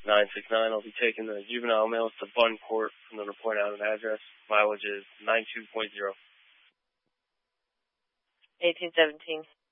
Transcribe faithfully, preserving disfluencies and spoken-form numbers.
nine six nine. I'll be taking the juvenile males to Bun Court from the report out an address. Mileage is nine two point zero. eighteen seventeen.